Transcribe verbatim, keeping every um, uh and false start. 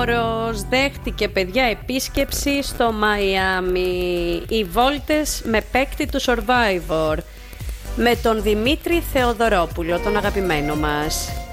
Δέχτηκε, παιδιά, επίσκεψη στο Μαϊάμι. Οι βόλτες με παίκτη του Survivor, με τον Δημήτρη Θεοδωρόπουλο, τον αγαπημένο μας.